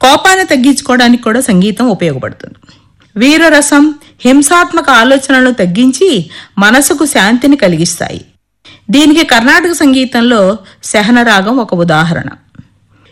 కోపాన్ని తగ్గించుకోవడానికి కూడా సంగీతం ఉపయోగపడుతుంది. వీరరసం హింసాత్మక ఆలోచనలను తగ్గించి మనసుకు శాంతిని కలిగిస్తాయి. దీనికి కర్ణాటక సంగీతంలో శహనరాగం ఒక ఉదాహరణ.